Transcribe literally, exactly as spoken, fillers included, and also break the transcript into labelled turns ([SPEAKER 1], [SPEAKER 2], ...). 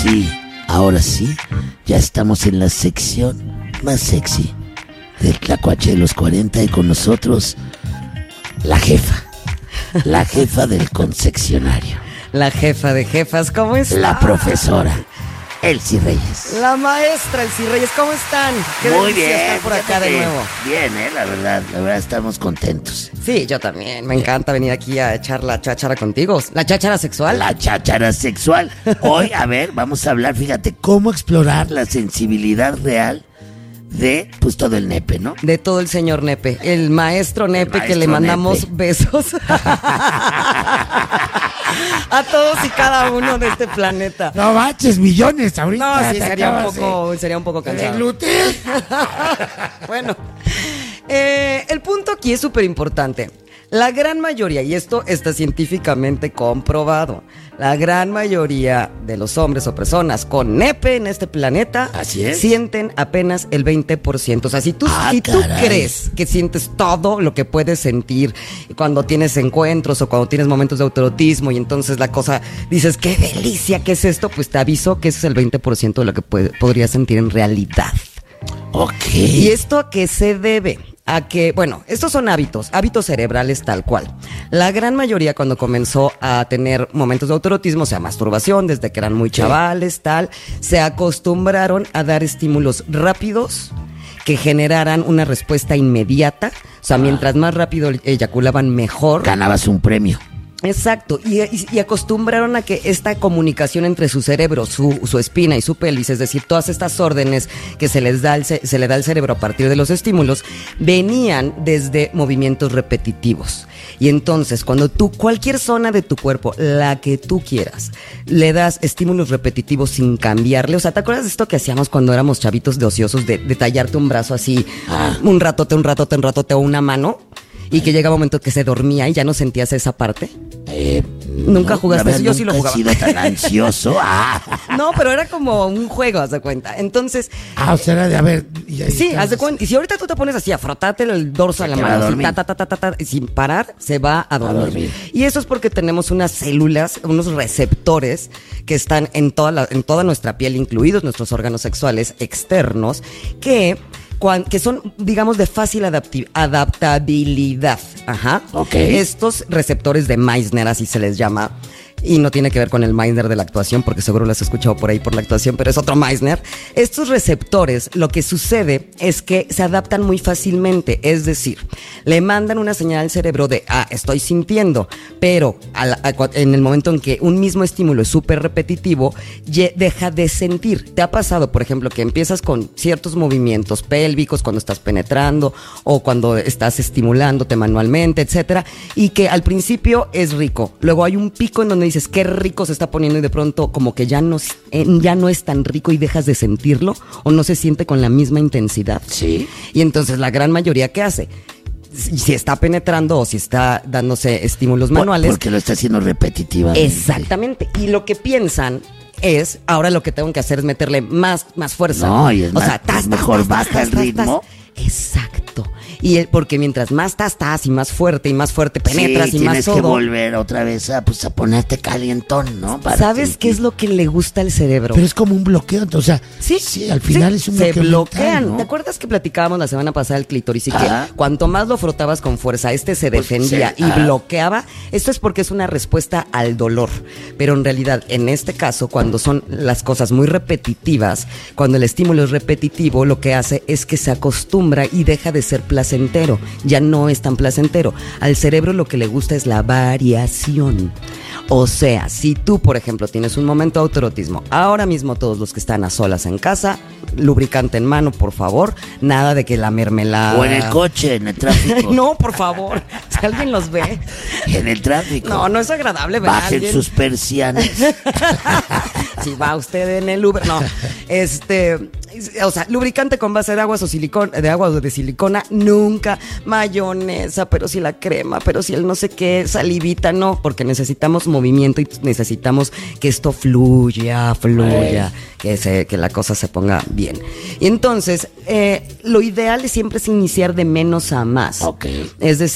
[SPEAKER 1] sí, ahora sí, ya estamos en la sección más sexy del Tlacuache de los cuarenta y con nosotros la jefa, la jefa del confeccionario.
[SPEAKER 2] La jefa de jefas, ¿cómo está?
[SPEAKER 1] La profesora Elsie Reyes.
[SPEAKER 2] La maestra Elsie Reyes, ¿cómo están? Qué
[SPEAKER 1] Muy
[SPEAKER 2] delicia
[SPEAKER 1] bien.
[SPEAKER 2] estar por acá de
[SPEAKER 1] bien,
[SPEAKER 2] nuevo.
[SPEAKER 1] Bien, eh, la verdad, la verdad estamos contentos.
[SPEAKER 2] Sí, yo también. Me encanta venir aquí a echar la cháchara contigo. La cháchara sexual.
[SPEAKER 1] La cháchara sexual. Hoy, a ver, vamos a hablar, fíjate, cómo explorar la sensibilidad real de, pues, todo el nepe, ¿no?
[SPEAKER 2] De todo el señor Nepe. El maestro Nepe,
[SPEAKER 1] maestro
[SPEAKER 2] que le mandamos
[SPEAKER 1] Nepe.
[SPEAKER 2] besos. A todos y cada uno de este planeta.
[SPEAKER 3] No manches, millones ahorita.
[SPEAKER 2] No, sí,
[SPEAKER 3] te
[SPEAKER 2] sería un
[SPEAKER 3] acabas
[SPEAKER 2] poco, sería un poco
[SPEAKER 3] de- de
[SPEAKER 2] cansado.
[SPEAKER 3] glúteo.
[SPEAKER 2] Bueno, eh, el punto aquí es súper importante. La gran mayoría, y esto está científicamente comprobado, la gran mayoría de los hombres o personas con nepe en este planeta
[SPEAKER 1] Así es.
[SPEAKER 2] sienten apenas el veinte por ciento. O sea, si tú,
[SPEAKER 1] Ah,
[SPEAKER 2] si tú
[SPEAKER 1] caray.
[SPEAKER 2] crees que sientes todo lo que puedes sentir cuando tienes encuentros o cuando tienes momentos de autoerotismo y entonces la cosa dices, qué delicia, ¿qué es esto? Pues te aviso que ese es el veinte por ciento de lo que puede- podrías sentir en realidad.
[SPEAKER 1] Ok.
[SPEAKER 2] ¿Y esto a qué se debe? A que, bueno, estos son hábitos, hábitos cerebrales tal cual. La gran mayoría cuando comenzó a tener momentos de autoerotismo, o sea, masturbación, desde que eran muy chavales, tal, se acostumbraron a dar estímulos rápidos que generaran una respuesta inmediata. O sea, mientras más rápido eyaculaban, mejor.
[SPEAKER 1] Ganabas un premio.
[SPEAKER 2] Exacto, y, y- y acostumbraron a que esta comunicación entre su cerebro, su, su espina y su pelvis, es decir, todas estas órdenes que se les da al ce- se le da al cerebro a partir de los estímulos, venían desde movimientos repetitivos. Y entonces, cuando tú, cualquier zona de tu cuerpo, la que tú quieras, le das estímulos repetitivos sin cambiarle, o sea, ¿te acuerdas de esto que hacíamos cuando éramos chavitos de ociosos, de, de tallarte un brazo así, un ratote, un ratote, un ratote o una mano? Y que llega un momento que se dormía y ya no sentías esa parte.
[SPEAKER 1] Eh,
[SPEAKER 2] ¿Nunca
[SPEAKER 1] no,
[SPEAKER 2] jugaste
[SPEAKER 1] la
[SPEAKER 2] eso?
[SPEAKER 1] verdad,
[SPEAKER 2] Yo sí lo
[SPEAKER 1] nunca
[SPEAKER 2] jugaba.
[SPEAKER 1] he sido tan ansioso. Ah.
[SPEAKER 2] No, pero era como un juego, haz de cuenta. Entonces,
[SPEAKER 3] Ah, o sea, era de, a ver. y ahí
[SPEAKER 2] sí,
[SPEAKER 3] estás.
[SPEAKER 2] haz de cuenta. Y si ahorita tú te pones así a frotarte el dorso de la
[SPEAKER 1] te va a
[SPEAKER 2] mano, así,
[SPEAKER 1] dormir.
[SPEAKER 2] ta, ta, ta, ta, ta, ta, y sin parar, se va a dormir.
[SPEAKER 1] dormir.
[SPEAKER 2] Y eso es porque tenemos unas células, unos receptores que están en toda, la- en toda nuestra piel, incluidos nuestros órganos sexuales externos, que... cuan- que son, digamos, de fácil adapti- adaptabilidad. Ajá.
[SPEAKER 1] Ok.
[SPEAKER 2] Estos receptores de Meissner, así se les llama, y no tiene que ver con el Meissner de la actuación, porque seguro lo has escuchado por ahí por la actuación, pero es otro Meissner. Estos receptores, lo que sucede es que se adaptan muy fácilmente, es decir, le mandan una señal al cerebro de, ah, estoy sintiendo, pero a la- a cua- en el momento en que un mismo estímulo es súper repetitivo, ye- deja de sentir. ¿Te ha pasado, por ejemplo, que empiezas con ciertos movimientos pélvicos cuando estás penetrando o cuando estás estimulándote manualmente, etcétera, y que al principio es rico, luego hay un pico en donde dices qué rico se está poniendo y de pronto como que ya no, s- eh, ya no es tan rico y dejas de sentirlo o no se siente con la misma intensidad?
[SPEAKER 1] Sí.
[SPEAKER 2] Y entonces la gran mayoría, ¿qué hace? Si si está penetrando o si está dándose estímulos
[SPEAKER 1] Por-
[SPEAKER 2] manuales,
[SPEAKER 1] Porque lo está haciendo repetitivamente.
[SPEAKER 2] exactamente. Y lo que piensan es, ahora lo que tengo que hacer es meterle más, más fuerza.
[SPEAKER 1] No, y es
[SPEAKER 2] o
[SPEAKER 1] más-
[SPEAKER 2] sea, tas,
[SPEAKER 1] es
[SPEAKER 2] tas,
[SPEAKER 1] mejor
[SPEAKER 2] tas,
[SPEAKER 1] baja
[SPEAKER 2] tas,
[SPEAKER 1] el
[SPEAKER 2] tas,
[SPEAKER 1] ritmo.
[SPEAKER 2] tas. Exacto. Y el- porque mientras más tas, tas y más fuerte y más fuerte penetras
[SPEAKER 1] sí,
[SPEAKER 2] y más
[SPEAKER 1] tienes que
[SPEAKER 2] todo,
[SPEAKER 1] volver otra vez a, pues, a ponerte calientón, ¿no? Para
[SPEAKER 2] ¿sabes
[SPEAKER 1] sentir-
[SPEAKER 2] qué es lo que le gusta al cerebro?
[SPEAKER 3] Pero es como un bloqueo. entonces, O sea,
[SPEAKER 2] Sí,
[SPEAKER 3] al final
[SPEAKER 2] sí,
[SPEAKER 3] es un
[SPEAKER 2] se
[SPEAKER 3] bloqueo.
[SPEAKER 2] bloquean.
[SPEAKER 3] mental, ¿no?
[SPEAKER 2] ¿Te acuerdas que platicábamos la semana pasada del clítoris y que
[SPEAKER 1] Ajá.
[SPEAKER 2] cuanto más lo frotabas con fuerza, este se
[SPEAKER 1] Pues,
[SPEAKER 2] defendía
[SPEAKER 1] sí,
[SPEAKER 2] y
[SPEAKER 1] ajá.
[SPEAKER 2] bloqueaba? Esto es porque es una respuesta al dolor. Pero en realidad, en este caso, cuando son las cosas muy repetitivas, cuando el estímulo es repetitivo, lo que hace es que se acostumbra y deja de ser placentero. Ya no es tan placentero. Al cerebro lo que le gusta es la variación. O sea, si tú, por ejemplo, tienes un momento de autoerotismo, ahora mismo todos los que están a solas en casa, lubricante en mano, por favor, nada de que la mermelada...
[SPEAKER 1] O en el coche, en el tráfico.
[SPEAKER 2] No, por favor, si alguien los ve.
[SPEAKER 1] En el tráfico.
[SPEAKER 2] No, no es agradable ver a
[SPEAKER 1] Bajen
[SPEAKER 2] alguien.
[SPEAKER 1] sus persianas.
[SPEAKER 2] Si va usted en el Uber, no. Este, o sea, lubricante con base de aguas o silicona, de agua o de silicona, nunca. Mayonesa, pero si la crema, pero si el no sé qué, salivita, no, porque necesitamos movimiento y necesitamos que esto fluya, fluya, que, se, que la cosa se ponga bien. Y entonces, eh, lo ideal siempre es iniciar de menos a más.
[SPEAKER 1] Ok.
[SPEAKER 2] Es decir,